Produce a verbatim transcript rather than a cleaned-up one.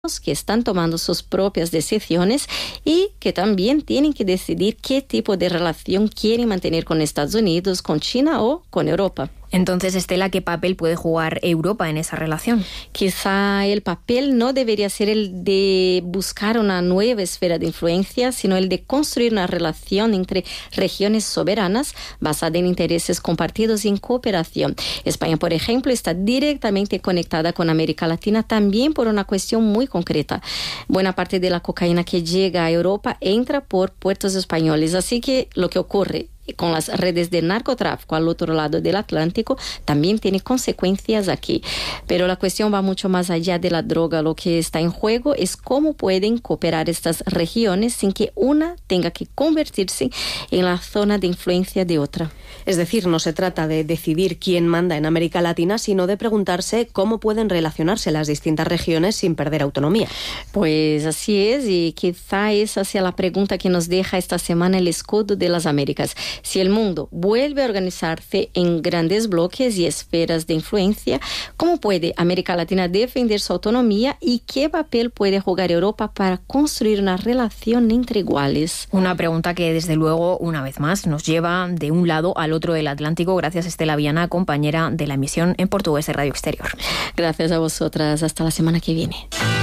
que están tomando sus propias decisiones y que también tienen que decidir qué tipo de relación quieren mantener con Estados Unidos, con China o con Europa. Entonces, Estela, ¿qué papel puede jugar Europa en esa relación? Quizá el papel no debería ser el de buscar una nueva esfera de influencia, sino el de construir una relación entre regiones soberanas basada en intereses compartidos y en cooperación. España, por ejemplo, está directamente conectada con América Latina también por una cuestión muy concreta. Buena parte de la cocaína que llega a Europa entra por puertos españoles, así que lo que ocurre con las redes de narcotráfico al otro lado del Atlántico también tiene consecuencias aquí. Pero la cuestión va mucho más allá de la droga. Lo que está en juego es cómo pueden cooperar estas regiones sin que una tenga que convertirse en la zona de influencia de otra. Es decir, no se trata de decidir quién manda en América Latina, sino de preguntarse cómo pueden relacionarse las distintas regiones sin perder autonomía. Pues así es, y quizá esa sea la pregunta que nos deja esta semana el escudo de las Américas. Si el mundo vuelve a organizarse en grandes bloques y esferas de influencia, ¿cómo puede América Latina defender su autonomía y qué papel puede jugar Europa para construir una relación entre iguales? Una pregunta que, desde luego, una vez más, nos lleva de un lado al otro del Atlántico. Gracias, Estela Viana, compañera de la emisión en portugués de Radio Exterior. Gracias a vosotras. Hasta la semana que viene.